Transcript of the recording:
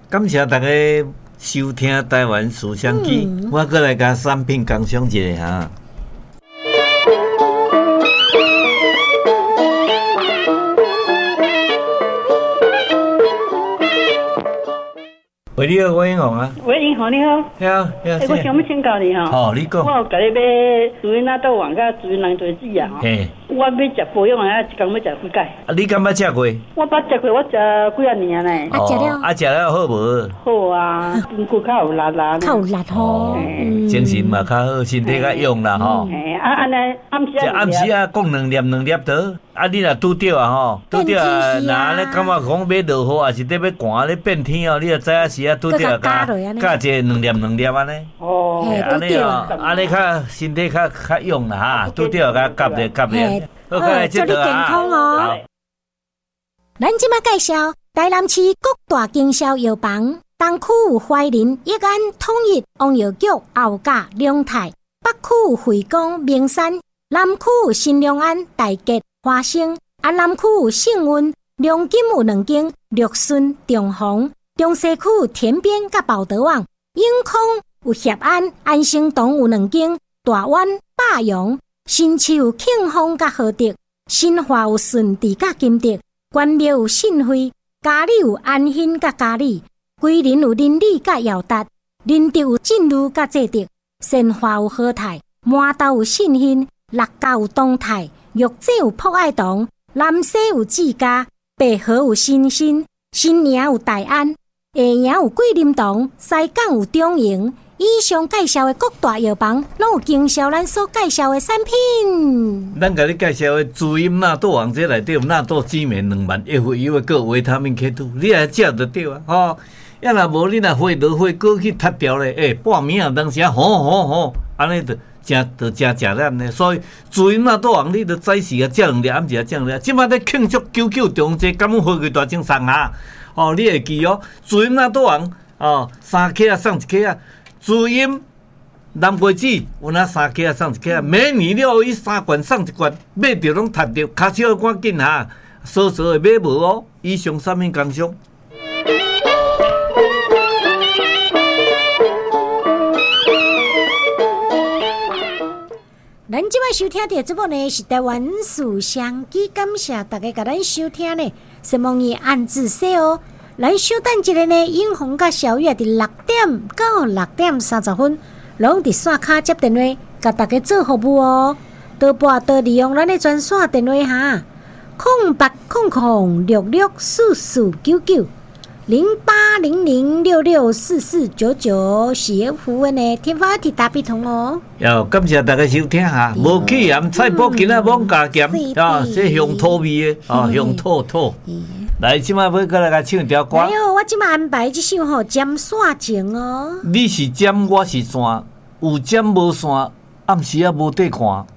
感谢大家收听台湾思想机，我过来甲产品工商一下哈。喂，你好，我英雄啊。 喂，英雄你好。 好， 我想要请教你哈。 哦，你讲。 我有家己要煮那豆黄甲煮人做子啊。嘿。我要食保养啊，一工要食几届？ 啊，你敢捌食过？ 我捌食过，我食几啊年嘞。 啊，食了。 啊，食了好无？ 好啊，筋骨较有力啦。 较有力吼。 精神嘛较好，身体较勇啦吼。 嘿，安尼暗时啊，讲2粒倒。啊，你若拄着啊吼，拄着啊，若安尼感觉讲要落雨，还是得要寒咧变天哦，你就知影是啊，拄着加一2粒安尼。 哦， 安尼哦，安尼较身体较勇啦哈，拄着甲夹咧。好， 祝你健康哦。咱即马介绍台南市各大经销药房，东区有怀仁、益安、统一、王药局、后甲、龙泰；北区有惠光、名山；南区有新良安、大吉、花生；南区有盛运、龙金有2间，绿顺、中宏；中西区有田边甲宝德旺；永康有协安、安生堂有2间，大湾、霸阳；新市有庆丰甲和德；新华有顺治甲金德；关庙有信辉；嘉里有安欣甲嘉里；桂林有邻里甲耀达；仁德有进路甲济德；善华有和泰；麻豆有信兴；六甲有东泰；玉井有博爱堂；南西有志家；北河有新兴；新营有大安；下营有桂林堂；西港有中营。以上介绍的各大药房，拢有经销咱所介绍的产品。 咱甲你介绍的滋阴纳豆黄，这内底有纳豆激酶2万 FU 的，个维他命 K2，你来食就对啊，吼。要若无你若火落火过去塌掉咧，半暝啊，当时吼，安尼就真咱咧。所以滋阴纳豆黄，你着早时啊食2粒，暗时啊食2粒。即摆咧庆祝99中秋，感恩花季大精送啊！哦，你会记哦，滋阴纳豆黄哦，3克啊送1克啊。滋阴南瓜子有那3克啊送1克啊，每年了伊3罐送1罐，买着拢赚着，卡手赶紧哈，少会买无哦。以上产品工商。 咱即摆收听到节目呢是台湾思想机，感谢大家甲咱收听呢，希望你按自说哦。咱稍等一下呢，永红甲小月伫6点到6点30分，拢伫线卡接电话，甲大家做服务哦。多拨多利用咱的专线电话哈，0800664499。0800664499是要服务呢，天发提大笔通哦。 要感谢大家收听哈，无去盐菜脯今仔罔加咸啊，这乡土味的啊，乡土。来，即摆要过来甲唱一条歌。 哎呦，我即摆安排这首吼尖线情哦。 你是尖，我是线，有尖无线，暗时啊无得看。